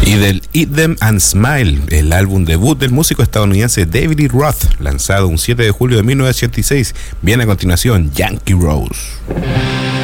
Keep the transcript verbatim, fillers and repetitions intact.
Y del Eat Them and Smile, el álbum debut del músico estadounidense David Lee Roth, lanzado un siete de julio de mil novecientos ochenta y seis, viene a continuación Yankee Rose.